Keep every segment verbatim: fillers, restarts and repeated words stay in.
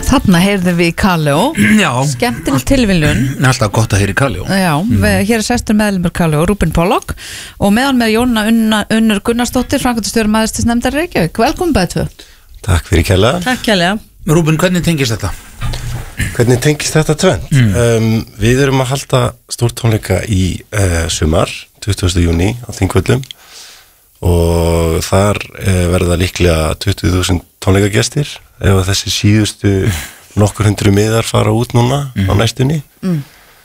Þarna heyrðum við í Kaleo. Já. Skemmtileg tilviljun. Alltaf gott að heyra í Kaleo. Já, mm. hér er sestur meðlumur Kaleo, Rúben Pollock, og meðan með Jóna Unna, Unnur Gunnarsdóttir, framkvæmdastjóri Mæðrastæðisnefndar Reykjavík. Velkomin bæði tvö. Takk fyrir kærlega. Takk kærlega. Rúben, hvernig tengist þetta? Hvernig tengist þetta tvend? Mm. Um, við erum að halda stórtónleika í uh, sumar, tuttugasta júní á Þingvöllum, og þar uh, verða líklega tuttugu þúsund tónleikagestir ef þessi síðustu nokkur hundru miðar fara út núna mm. á næstunni. Mm.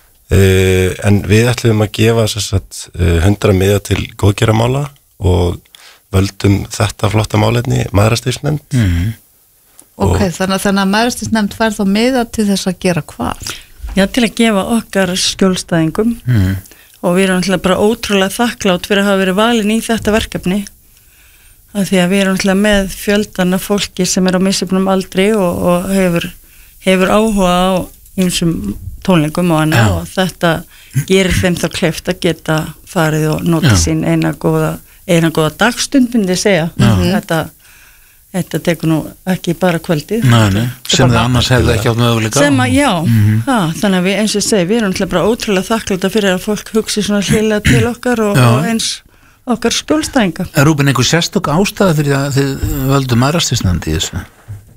Uh, en við ætlum að gefa sagt, uh, hundra miða til góðgeramála og völdum þetta flotta málefni Mæðrastæðisnefnd. Mm. Ok, þannig, þannig að Mæðrastæðisnefnd fær þá miða til þess að gera hvað? Já, til að gefa okkar skjólstæðingum mm. og við erum alltaf bara ótrúlega þakklátt fyrir að hafa verið valin í þetta verkefni af því að við erum alltaf með fjöldan af fólki sem er á misjöfnum aldri og, og hefur, hefur áhuga á ýmsum tónleikum og annað ja. Og þetta gerir þeim þá kleift að geta farið og nota ja. Sín eina góða, eina góða dagstund myndi ég segja ja. Þetta Þetta tekur nú ekki bara kvöldið. Nei, nei, sem þið annars hefði ekki átt möguleika. Sem að, já, mm-hmm. ha, þannig að við eins og segi, við erum alltaf bara ótrúlega þakkláta fyrir að fólk hugsi svona hlýlega til okkar og, og eins okkar skjólstæðinga. Er Rúben einhver sérstök ástæða fyrir að þið völdu Mæðrastæðisnefnd í þessu?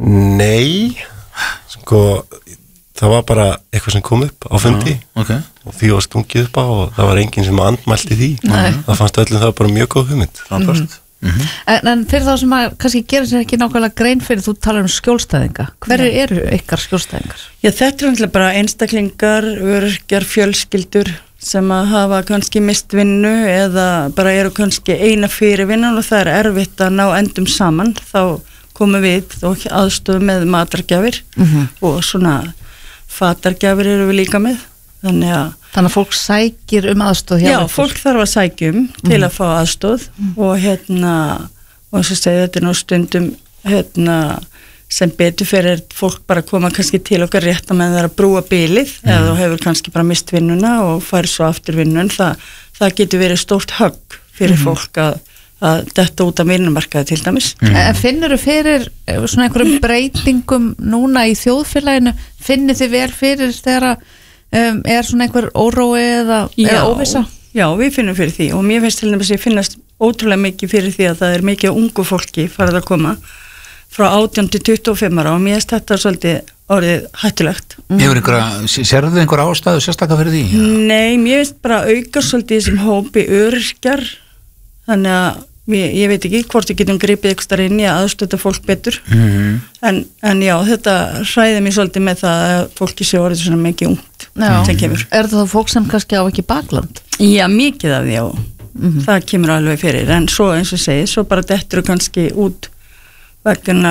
Nei, sko, það var bara eitthvað sem kom upp á fundi já, okay. og því var stungið upp á og það var enginn sem andmælti því. Nei. Það fannst öllum það bara mjög góð hugmynd. Mm-hmm. Mm-hmm. En, en fyrir þá sem að kannski gera sér ekki nákvæmlega grein fyrir, þú talar um skjólstæðinga, hverju ja. Eru ykkar skjólstæðingar? Já, þetta er náttúrulega bara einstaklingar, öryrkjar, fjölskyldur sem að hafa kannski mist vinnu eða bara eru kannski eina fyrir vinnan og það er erfitt að ná endum saman, þá komum við og aðstofum með matargjafir mm-hmm. og svona fatargjafir eru við líka með. Þannig að, Þannig að fólk sækir um aðstoð hjá já, ykkur. Fólk þarf að sækja um til mm. að fá aðstoð mm. og hérna og eins og segja þetta er nú stundum hérna sem betur fyrir fólk bara koma kannski til okkar rétt að með það að brúa bilið mm. eða þú hefur kannski bara mist vinnuna og fær svo aftur vinnun það, það getur verið stórt högg fyrir mm. fólk að, að detta út af vinnumarkaði til dæmis. Mm. En finnur þú fyrir svona einhverjum breytingum núna í þjóðfélaginu, finnir þið vel fyrir þegar að Um, er svona einhver órói eða, eða óvissa? Já, við finnum fyrir því og mér finnst til dæmis ég finnast ótrúlega mikið fyrir því að það er mikið ungu fólki farið að koma frá átján til tuttugu og fimm ára og mér finnst þetta svolítið orðið hættulegt. Mm. Hefur einhverja, sérðu þið einhver ástæðu sérstaklega fyrir því? Ja. Nei, mér finnst bara auka svolítið sem hópi öryrkjar þannig að Ég, ég veit ekki hvort við getum gripið ykkur starf inn í að aðstöta fólk betur mm-hmm. en, en já, þetta hræði mér svolítið með það að fólki sé orðið svona mikið ungt sem kemur. Er það fólk sem kannski á ekki bakland? Já, mikið af því, já mm-hmm. það kemur alveg fyrir, en svo eins og segi svo bara dettur kannski út vegna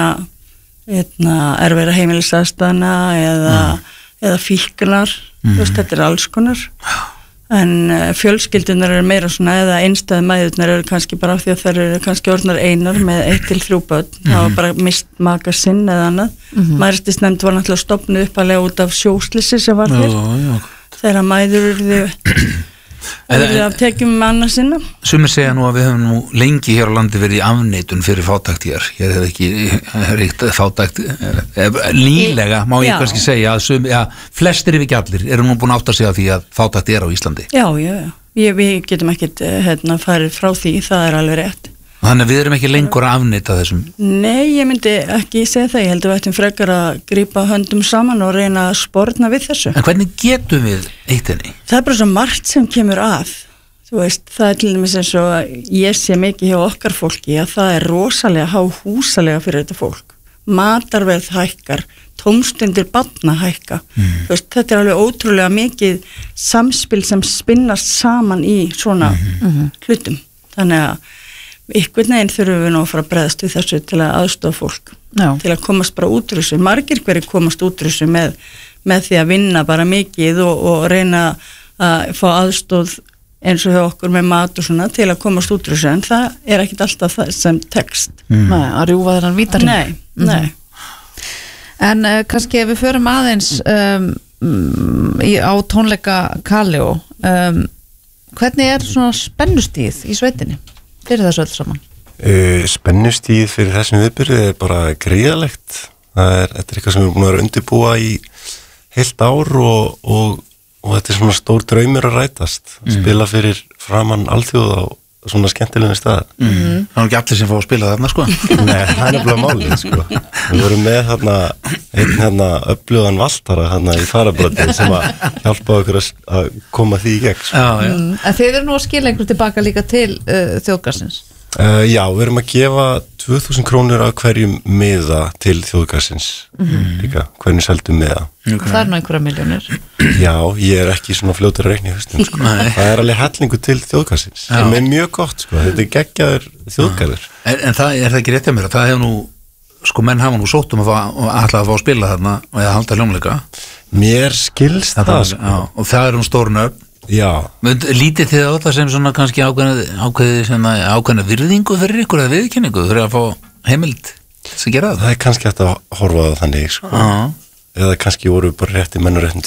erfiðra heimilisaðstæðna eða, mm. eða fíknar mm. veist, þetta er alls konar en fjölskyldunar eru meira svona eða einstæðu mæðurnar eru kannski bara af því að þær eru kannski orðnar einar með eitt til þrjú börn mm-hmm. það var bara mist maka sinn eða annað mm-hmm. Mæðrastæðisnefnd var náttúrulega stofnuð uppalega út af sjóslissi sem var hér þegar mæður eruðu eruðu af tekjum manna sinna. Sumir segja nú að við höfum nú lengi hér á landi verið í afneitun fyrir fátækt hér hér er ekki ríkt fátækt nýlega má ég já. Kannski segja að sum, ja, flestir ef ekki allir eru nú búin átt að segja því að fátækt er á Íslandi. Já, já, já ég, við getum ekkit hérna farið frá því það er alveg rétt. Þannig að við erum ekki lengur að afneita þessum. Nei, ég myndi ekki segja það, ég held að við ættum frekar að grípa höndum saman og reyna að sporna við þessu. En hvernig getum við eitt henni? Það er bara svo margt sem kemur að, þú veist, það er til dæmis eins og ég sé mikið hjá okkar fólki að það er rosalega há húsalega fyrir þetta fólk. Matarverð hækkar, tómstundir barna hækka, mm. þú veist, þetta er alveg ótrúlega mikið samspil sem spinnast saman í svona mm-hmm. hlutum, þannig að ykkur neginn þurfum við nú að fara að bregðast við þessu til að aðstofa fólk Já. Til að komast bara út úr þessu margir hverju komast út úr þessu með, með því að vinna bara mikið og, og reyna að fá aðstof eins og hjá okkur með mat og svona til að komast út úr þessu en það er ekkit alltaf það sem text mm. Nei, að rjúfa þennan vítarinn Nei, mm-hmm. nei En uh, kannski ef við förum aðeins um, í, á tónleika Kaleo um, hvernig er svona spennustíð í sveitinni? Fyrir þessu öll saman? Uh, spennustíð fyrir þessum viðbyrði er bara gríðalegt. það er, þetta er eitthvað sem við erum búin að vera undirbúa í heilt ár og, og, og þetta er svona stór draumur að rætast mm. spila fyrir framann alþjóð á svona skemmtilegni stað mm. Það er ekki allir sem fá að spila þarna sko Nei, það er nefnilega málið sko Við vorum með þarna einn hérna öflugan valtara þarna í farabröndin sem að hjálpa okkur að, að koma því í gegn sko. Já, já. Mm, en þið eru nú að skila einhver tilbaka líka til uh, þjóðgarsins uh, Já, við erum að gefa tvö þúsund krónur af hverjum miða til þjóðgarsins mm. líka, hverjum seldum miða okay. Það er nú einhverja miljónir Já, ég er ekki svona fljótur að reikna í haustum sko. Það er alveg hellingu til þjóðgarsins sem er mjög gott sko, þetta er geggjaður þjóðgarður En, en það er það ekki rétt hjá mér, það hefur nú sko menn hafa nú sótt um að fá að, að fá að spila þarna og að halda hljómleika Mér skilst það, það sko já, og það er um stórn upp Já Lítið þið á það sem svona kannski ákveðna ákveðna, ákveðna virðingu fyrir ykkur eða viðkenningu, þú þurfa að fá heimild sem gera það Það er kannski hægt að horfa á þannig sko ah. eða kannski voru við bara rétt í menn og réttum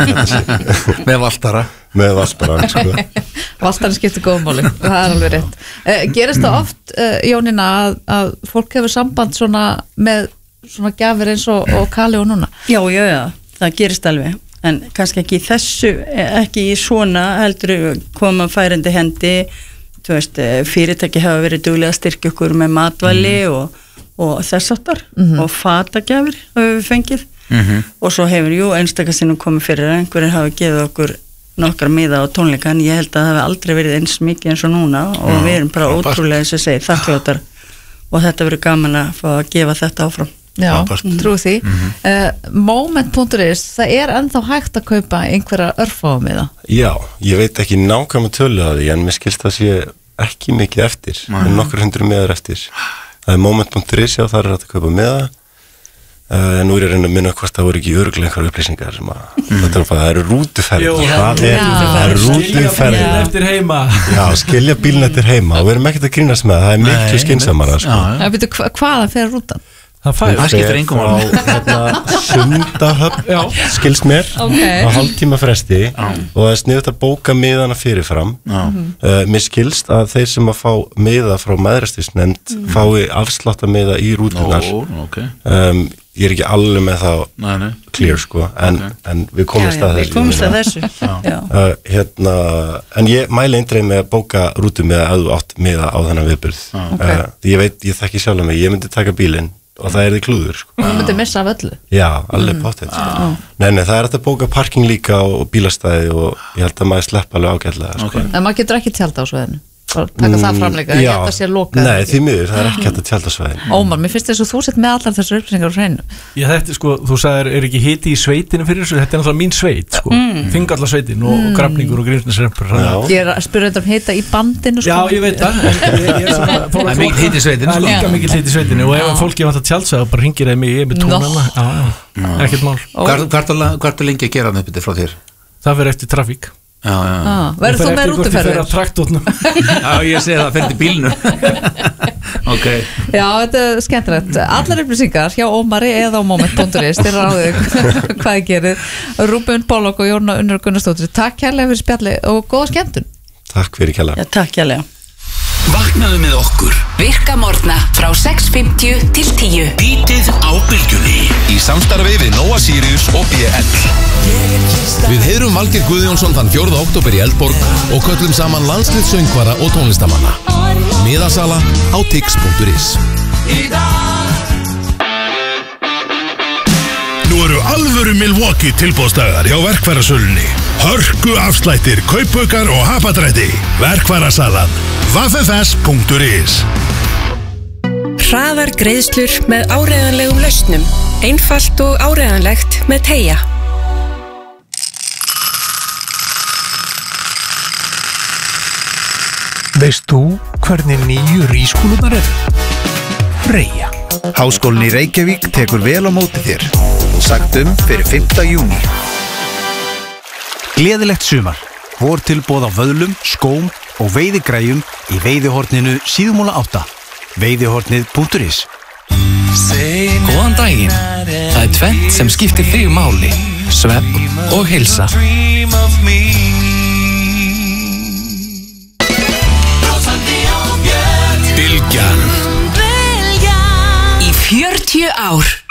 tíma Með valtara Með valtara sko. Valtara skiptir góðmáli, það er alveg rétt uh, Gerist það oft, uh, Jónína að, að fólk hefur samband svona með svona gjafir eins og, og Kali og núna? Já, já, já, það gerist alveg en kannski ekki í þessu, ekki í svona heldur koma færandi hendi þú veist, fyrirtæki hafa verið duglega að styrkja okkur með matvæli mm. og, og þess áttar mm-hmm. og fatagjafir hafa við fengið mm-hmm. og svo hefur jú einstakar sinnum komið fyrir að einhverjir hafa gefið okkur nokkra miða á tónleika en ég held að það hefur aldrei verið eins mikið eins og núna og mm. við erum bara ótrúlega eins og segir þakkláttar og þetta verður gaman að fá að gefa þetta áfram Já, trú því mm-hmm. uh, moment punktur is, það er ennþá hægt að kaupa einhverja örfámiða Já, ég veit ekki nákvæmlega tölu að því en mér skilst það sé ekki mikið eftir en nokkur hundru miðar eftir það er moment punktur is, já það er hægt að kaupa miða uh, en nú er ég að reyna að minna hvort það voru ekki örugglega einhverja upplýsingar sem að mm. það eru rútuferð það er rútuferð eftir heima Já, skilja bílinn eftir heima og við erum ekkert að grínast með það, það er miklu skynsamara sko. Hvaðan fer rútan? Það skiptir engum á hérna, Sundahöfn skilst mér okay. á hálftíma fresti Já. og það er sniðut að bóka miðana fyrirfram uh, mér skilst að þeir sem að fá miða frá mæðrastisnefnd mm. fái afslátta miða í rútunar oh, okay. um, ég er ekki alveg með þá nei, nei. clear sko en, okay. en við komumst að þessu, komumst að þessu. uh, hérna, en ég mæli eindreið með að bóka rútu miða að þú átt miða á þennan viðburð okay. uh, ég veit, ég þekki sjálf mig, ég myndi taka bílinn og það er því klúður sko. og þú myndir missa af öllu já, alveg mm. potið sko. nei, nei, það er að bóka parking líka og bílastæði og ég held að maður sleppa alveg ágætlega sko. okay. en maður getur ekki tjálta á sveðinu taka mm, það framleika, ég held að sé lokað nei, því miður, það er ekki hægt að tjálta sveðinu Ómar, mér finnst þess að þú sett með allar þessar upplýsingar á hreinu já, þetta sko, þú sagðir, er ekki hiti í sveitinu fyrir þessu, þetta er náttúrulega mín sveit sko. mm. Þingallar sveitin og, mm. og grafningur og grímsnesrempur ég er að spyrja þetta um hita í bandinu sko. já, ég veit það það er mikil hiti í sveitinu það er líka mikil hiti í sveitinu og ef fólki vant að tjálta þá bara hringir það mig, ég er með tónana ekkert mál hvað er lengi að gera hann upp frá þér? Það verður eftir trafík Já, já. Ah, verður þú með rútuferðir? Já, ég segi það, ferði bílnum ok Já, þetta er skemmtilegt allar upplýsingar hjá Ómari eða á moment punktur is til ráðið hvað ég gerir Rúben Pólok og Jóna Unnur Gunnarsdóttir takk kærlega fyrir spjalli og góða skemmtun Takk fyrir kærlega Já, takk kærlega Vaknaðu með okkur Virka morgna frá sex fimmtíu til tíu Bítið á bylgjunni Í samstarfi við Nóa Sirius og B L Við heyrum Valgeir Guðjónsson þann fjórða október í Eldborg og köllum saman landslið söngvara og tónlistamanna Miðasala á tix punktur is Í dag Nú eru alvöru Milwaukee tilboðsdagar hjá verkfærasölunni Hörku afslættir, kaupaukar og hapadrætti Verkfærasalan v f s punktur is Hraðar greiðslur með áreiðanlegum lausnum Einfalt og áreiðanlegt með Teia Veist þú hvernig nýju rískúlunar eru? Freyja Háskólinn í Reykjavík tekur vel á móti þér Sagt um fyrir fimmta júní Gleðilegt sumar Vortilboð á vöðlum, skóm og veiðigræjum í veiðihorninu síðumúla átta veiðihornið punktur is Góðan daginn Það er tvennt sem skiptir þig máli Svefn og heilsa Bylgjan Í fjörutíu ár